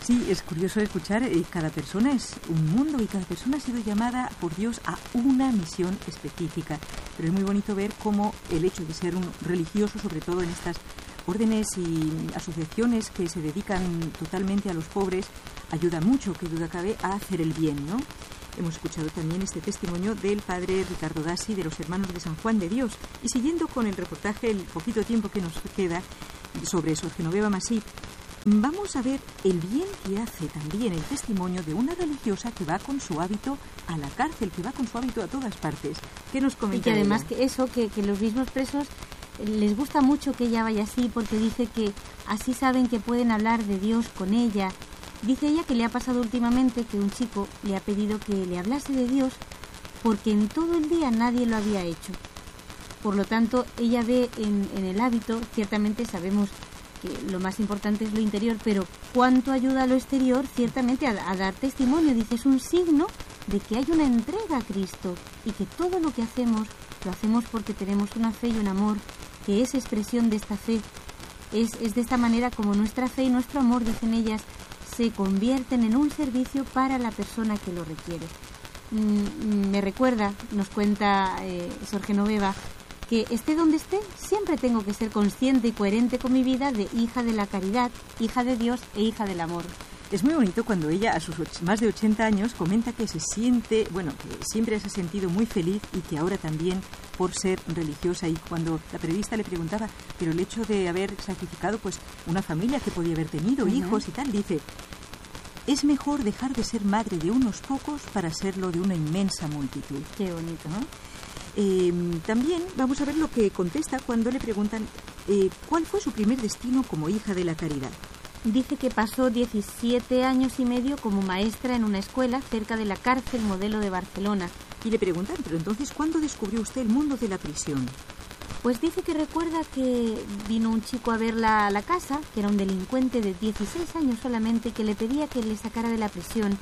Sí, es curioso escuchar, cada persona es un mundo y cada persona ha sido llamada por Dios a una misión específica. Pero es muy bonito ver cómo el hecho de ser un religioso, sobre todo en estas órdenes y asociaciones que se dedican totalmente a los pobres, ayuda mucho, que duda cabe, a hacer el bien, ¿no? Hemos escuchado también este testimonio del padre Ricardo Dassi de los Hermanos de San Juan de Dios. Y siguiendo con el reportaje, el poquito tiempo que nos queda, sobre Sor Genoveva Masip, vamos a ver el bien que hace también el testimonio de una religiosa que va con su hábito a la cárcel, que va con su hábito a todas partes. ¿Qué nos comenta? Y que además ella? que los mismos presos les gusta mucho que ella vaya así, porque dice que así saben que pueden hablar de Dios con ella. Dice ella que le ha pasado últimamente que un chico le ha pedido que le hablase de Dios porque en todo el día nadie lo había hecho. Por lo tanto, ella ve en el hábito, ciertamente sabemos que lo más importante es lo interior, pero cuánto ayuda a lo exterior, ciertamente a dar testimonio. Dice, es un signo de que hay una entrega a Cristo y que todo lo que hacemos, lo hacemos porque tenemos una fe y un amor que es expresión de esta fe. Es de esta manera como nuestra fe y nuestro amor, dicen ellas, se convierten en un servicio para la persona que lo requiere. Me recuerda, nos cuenta Sor Genoveva, que esté donde esté, siempre tengo que ser consciente y coherente con mi vida de hija de la caridad, hija de Dios e hija del amor. Es muy bonito cuando ella, a sus más de 80 años, comenta que se siente, que siempre se ha sentido muy feliz y que ahora también por ser religiosa. Y cuando la periodista le preguntaba, pero el hecho de haber sacrificado pues una familia que podía haber tenido, hijos y tal, dice, es mejor dejar de ser madre de unos pocos para serlo de una inmensa multitud. Qué bonito, ¿no? También vamos a ver lo que contesta cuando le preguntan cuál fue su primer destino como hija de la caridad. Dice que pasó 17 años y medio como maestra en una escuela cerca de la cárcel Modelo de Barcelona. Y le preguntan, pero entonces, ¿cuándo descubrió usted el mundo de la prisión? Pues dice que recuerda que vino un chico a verla a la casa, que era un delincuente de 16 años solamente, que le pedía que le sacara de la prisión,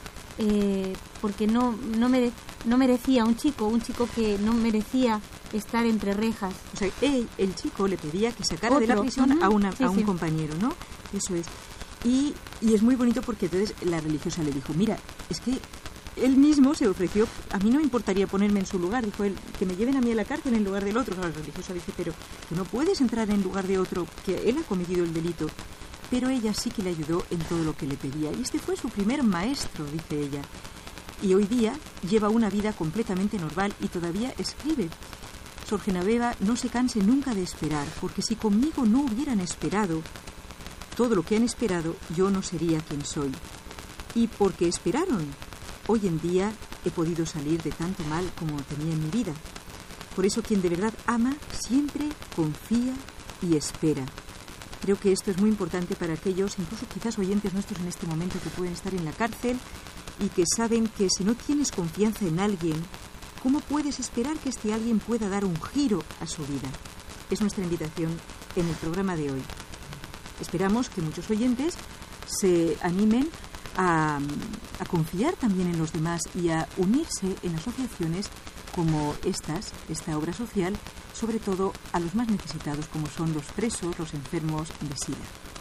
porque no merecía, un chico que no merecía estar entre rejas. O sea, el chico le pedía que sacara de la prisión a un compañero, ¿no? Eso es. Y es muy bonito porque entonces la religiosa le dijo, mira, es que él mismo se ofreció, a mí no me importaría ponerme en su lugar, dijo él, que me lleven a mí a la cárcel en lugar del otro. Claro, la religiosa dice, pero que no puedes entrar en lugar de otro, que él ha cometido el delito. Pero ella sí que le ayudó en todo lo que le pedía. Y este fue su primer maestro, dice ella. Y hoy día lleva una vida completamente normal y todavía escribe. Sor Genoveva no se canse nunca de esperar, porque si conmigo no hubieran esperado todo lo que han esperado, yo no sería quien soy. Y porque esperaron, hoy en día he podido salir de tanto mal como tenía en mi vida. Por eso quien de verdad ama siempre confía y espera. Creo que esto es muy importante para aquellos, incluso quizás oyentes nuestros en este momento, que pueden estar en la cárcel y que saben que si no tienes confianza en alguien, ¿cómo puedes esperar que este alguien pueda dar un giro a su vida? Es nuestra invitación en el programa de hoy. Esperamos que muchos oyentes se animen a confiar también en los demás y a unirse en asociaciones como esta obra social, sobre todo a los más necesitados, como son los presos, los enfermos de SIDA.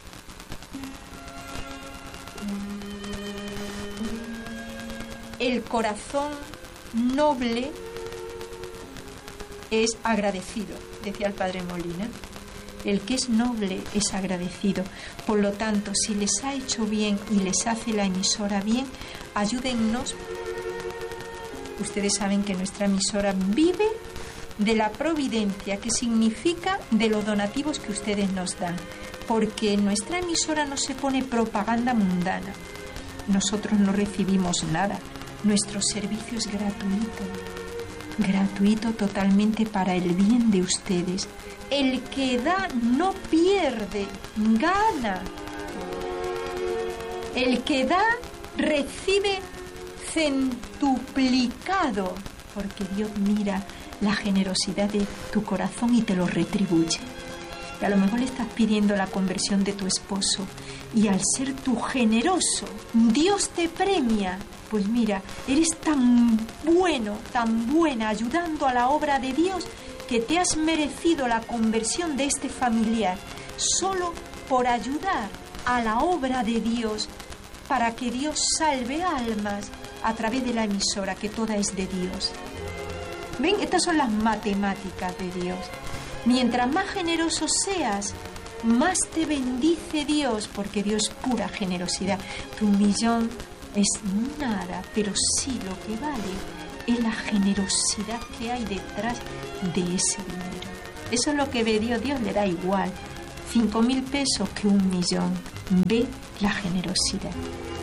El corazón noble es agradecido, decía el padre Molina. El que es noble es agradecido. Por lo tanto, si les ha hecho bien y les hace la emisora bien, ayúdennos. Ustedes saben que nuestra emisora vive de la providencia, que significa de los donativos que ustedes nos dan, porque en nuestra emisora no se pone propaganda mundana. Nosotros no recibimos nada. Nuestro servicio es gratuito totalmente para el bien de ustedes. El que da no pierde, gana. El que da recibe centuplicado, porque Dios mira la generosidad de tu corazón y te lo retribuye. Y a lo mejor le estás pidiendo la conversión de tu esposo y al ser tú generoso, Dios te premia. Pues mira, eres tan bueno, tan buena ayudando a la obra de Dios que te has merecido la conversión de este familiar. Solo por ayudar a la obra de Dios para que Dios salve almas a través de la emisora, que toda es de Dios. ¿Ven? Estas son las matemáticas de Dios. Mientras más generoso seas, más te bendice Dios, porque Dios es pura generosidad. Que 1 millón es nada, pero sí lo que vale es la generosidad que hay detrás de ese dinero. Eso es lo que ve Dios. Dios le da igual 5.000 pesos que 1 millón. Ve la generosidad.